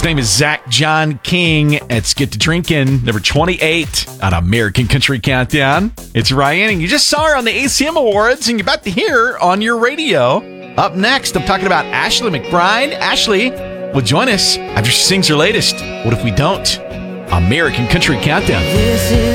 His name is Zach John King. It's Get to Drinking, number 28 on American Country Countdown. It's Ryan, and you just saw her on the ACM Awards, and you're about to hear her on your radio. Up next, I'm talking about Ashley McBryde. Ashley will join us after she sings her latest, What If We Don't? American Country Countdown.